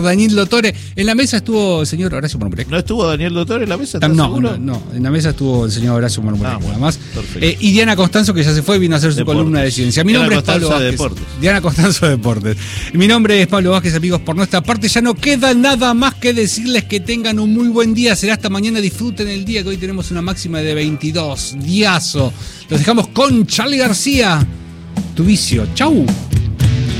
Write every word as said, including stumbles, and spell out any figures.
Daniel Dottore. En la mesa estuvo el señor Horacio Marmurek. ¿No estuvo Daniel Dottore en la mesa? No, seguro? no, no. En la mesa estuvo el señor Horacio Marmurek, Ah, bueno, nada más. Eh, y Diana Costanzo, que ya se fue, vino a hacer su Deportes. columna de ciencia. Mi Diana nombre es Pablo Costanzo de Vázquez. Deportes. Diana Costanzo de Deportes. Mi nombre es Pablo Vázquez, amigos. Por nuestra parte ya no queda nada más que decirles que tengan un muy buen día. Será hasta mañana. Disfruten el día, que hoy tenemos una máxima de veintidós. Diazo. Los dejamos con Charly García. Tu vicio. Chau.